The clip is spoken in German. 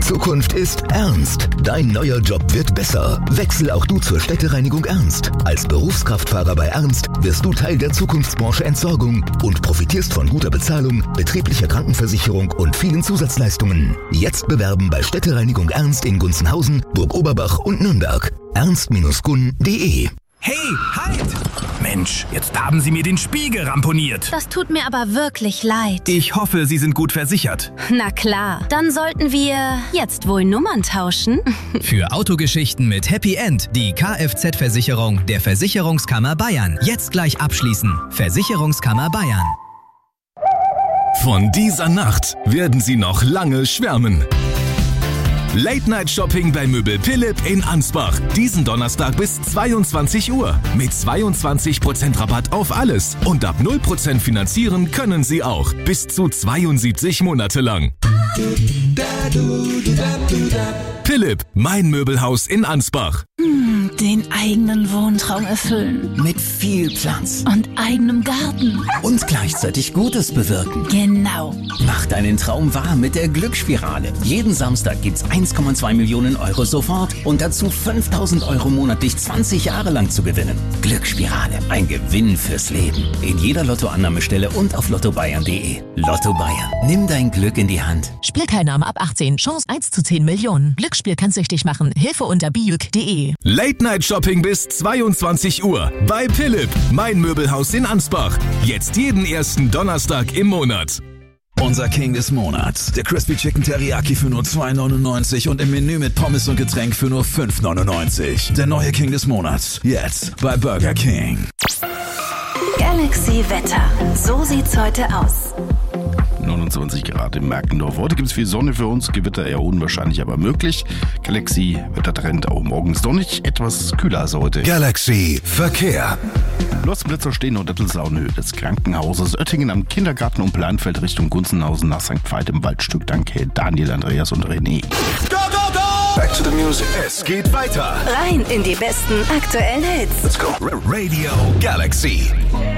Zukunft ist ernst. Dein neuer Job wird besser. Wechsel auch du zur Städtereinigung Ernst. Als Berufskraftfahrer bei Ernst wirst du Teil der Zukunftsbranche Entsorgung und profitierst von guter Bezahlung, betrieblicher Krankenversicherung und vielen Zusatzleistungen. Jetzt bewerben bei Städtereinigung Ernst in Gunzenhausen, Burg-Oberbach und Nürnberg. ernst-gun.de. Hey, halt! Mensch, jetzt haben Sie mir den Spiegel ramponiert. Das tut mir aber wirklich leid. Ich hoffe, Sie sind gut versichert. Na klar, dann sollten wir jetzt wohl Nummern tauschen. Für Autogeschichten mit Happy End die Kfz-Versicherung der Versicherungskammer Bayern. Jetzt gleich abschließen. Versicherungskammer Bayern. Von dieser Nacht werden Sie noch lange schwärmen. Late-Night-Shopping bei Möbel Philipp in Ansbach. Diesen Donnerstag bis 22 Uhr. Mit 22% Rabatt auf alles. Und ab 0% finanzieren können Sie auch. Bis zu 72 Monate lang. Philipp, mein Möbelhaus in Ansbach. Den eigenen Wohntraum erfüllen. Mit viel Platz. Und eigenem Garten. Und gleichzeitig Gutes bewirken. Genau. Mach deinen Traum wahr mit der Glücksspirale. Jeden Samstag gibt's 1,2 Millionen Euro sofort und dazu 5.000 Euro monatlich 20 Jahre lang zu gewinnen. Glücksspirale, ein Gewinn fürs Leben. In jeder Lottoannahmestelle und auf lottobayern.de. Lotto Bayern, nimm dein Glück in die Hand. Spielteilnahme ab 18, Chance 1 zu 10 Millionen. Glücksspiel kann süchtig machen. Hilfe unter biuk.de. Late-Night-Shopping bis 22 Uhr. Bei Philipp, mein Möbelhaus in Ansbach. Jetzt jeden ersten Donnerstag im Monat. Unser King des Monats. Der Crispy Chicken Teriyaki für nur 2,99 und im Menü mit Pommes und Getränk für nur 5,99. Der neue King des Monats. Jetzt bei Burger King. Galaxy Wetter. So sieht's heute aus. 29 Grad im Merkendorf. Heute gibt es viel Sonne für uns, Gewitter eher unwahrscheinlich, aber möglich. Galaxy Wettertrend auch morgens sonnig, etwas kühler als heute. Galaxy Verkehr. Losblitzer stehen unter Dettelsaunhöhe des Krankenhauses Oettingen am Kindergarten um Planfeld Richtung Gunzenhausen nach St. Veit im Waldstück. Danke Daniel, Andreas und René. Go, go, go! Back to the music. Es geht weiter. Rein in die besten aktuellen Hits. Let's go. Radio Galaxy.